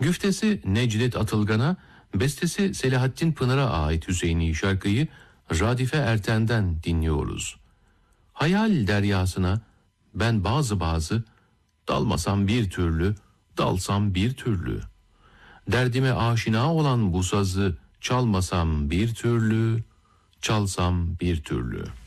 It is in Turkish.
Güftesi Necdet Atılgan'a, bestesi Selahattin Pınar'a ait Hüseyini şarkıyı Radife Erten'den dinliyoruz. Hayal deryasına ben bazı dalmasam bir türlü, dalsam bir türlü. Derdime aşina olan bu sazı çalmasam bir türlü, çalsam bir türlü.